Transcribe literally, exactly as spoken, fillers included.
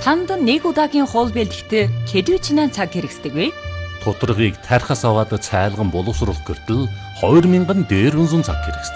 Танд нэг удаагийн хоол бэлтгэхдээ хэдий чинаа цаг хэрэгсдэг вэ? Тутаргыг тархас аваад цайлган боловсруулах гэртэл хоёр мянган дээр үнсэн цаг хэрэгсдэг.